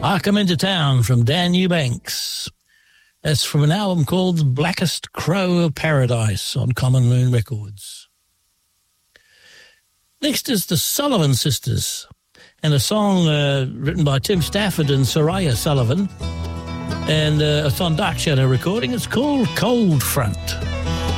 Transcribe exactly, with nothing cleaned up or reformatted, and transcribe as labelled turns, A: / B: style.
A: I Come Into Town from Dan Eubanks. That's from an album called Blackest Crow of Paradise on Common Moon Records. Next is the Sullivan Sisters and a song uh, written by Tim Stafford and Soraya Sullivan, and uh, it's on Dark Shadow recording. It's called Cold Front.